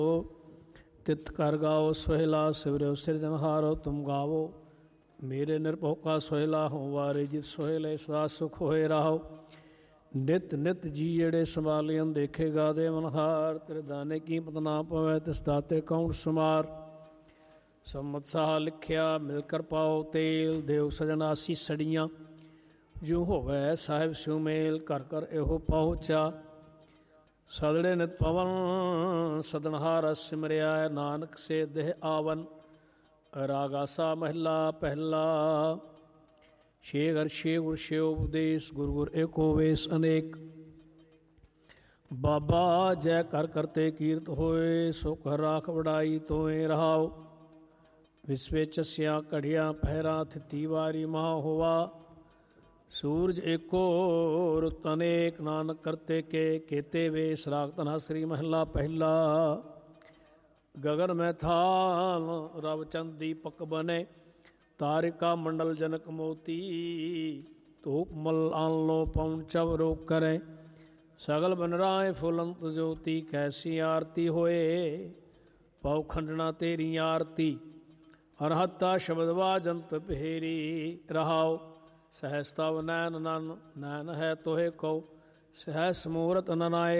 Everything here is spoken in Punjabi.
ਤਿਤ ਕਰ ਗਾਓ ਸੁਹੇਲਾ ਸਿਵਰਿਓ ਸਿਰਜਨਹਾਰੋ ਤੁਮ ਗਾਵੋ। ਮੇਰੇ ਨਿਰਭਉ ਕਾ ਸੁਹੇਲਾ ਹੋ ਵਾਰੇ ਜਿਤ ਸੁਹੇਲੇ ਸਦਾ ਸੁਖ ਹੋਏ ਰਾਹੋ। ਨਿਤ ਨਿਤ ਜੀ ਜਿਹੜੇ ਸੰਭਾਲਿਅਨ ਦੇਖੇਗਾ ਦੇ ਮਨਹਾਰ। ਤੇਰੇ ਦਾਨੇ ਕੀਮਤ ਨਾ ਪਵੈ ਤਿਸ ਦਾਤੇ ਕੌਣ ਸੁਮਾਰ। ਸੰਮਤ ਸਾਹ ਲਿਖਿਆ ਮਿਲ ਕਰ ਪਾਓ ਤੇਲ। ਦੇਵ ਸਜਣਾ ਸੀਸੜੀਆਂ ਜੂ ਹੋਵੇ ਸਾਹਿਬ ਸਿਉ ਮੇਲ। ਘਰ ਘਰ ਇਹੋ ਪਹੁੰਚਾ ਸਦੜੇ ਨਿਤ ਪਵਨ। ਸਦਨਹਾਰ ਸਿਮਰਿਆ ਨਾਨਕ ਸੇ ਦੇਹ ਆਵਨ। ਰਾਗਾਸਾ ਮਹਿਲਾ ਪਹਿਲਾ। ਛੇ ਘਰ ਛੇ ਗੁਰ ਛੇ ਉਪਦੇਸ਼ ਗੁਰ ਗੁਰ ਏਕੋ ਵੇਸ ਅਨੇਕ। ਬਾਬਾ ਜੈ ਕਰ ਕਰਤੇ ਕੀਰਤ ਹੋਏ। ਸੋ ਕਰ ਰਾਖ ਵਡਾਈ ਤੋਏ ਰਹਾਓ। ਵਿਸਵੇ ਚਸਿਆ ਘੜਿਆ ਪਹਿਰਾ ਥਿਤੀ ਵਾਰੀ ਮਹਾ ਹੋਵਾ। ਸੂਰਜ ਏਕੋ ਰੁੱਤ ਅਨੇਕ ਨਾਨਕ ਕਰਤੇ ਕੇ ਕੇਤੇ ਵੇਸ। ਰਾਗ ਧਨਾ ਸ੍ਰੀ ਮਹਿਲਾ ਪਹਿਲਾ। ਗਗਨ ਮੈਂ ਥਾਲ ਰਵ ਚੰਦ ਦੀਪਕ ਬਨੇ। ਤਾਰਿਕਾ ਮੰਡਲ ਜਨਕ ਮੋਤੀ। ਧੂਪ ਮਲ ਆਨਲੋ ਪਉਣ ਚਵ ਰੋਕ ਕਰੇ। ਸਗਲ ਬਨ ਰਾਏ ਫੁਲੰਤ ਜੋਤੀ। ਕੈਸੀ ਆਰਤੀ ਹੋਏ ਪਉ ਖੰਡਣਾ ਤੇਰੀ ਆਰਤੀ। ਅਨਹਤਾ ਸ਼ਬਦ ਵਾਜੰਤ ਪਹਿਰੀ ਰਹਾਓ। ਸਹਸਤਵ ਨੈਨ ਨਨ ਨੈਨ ਹੈ ਤੋਹੇ ਕਉ। ਸਹਸ ਮੂਰਤ ਨਨਾਏ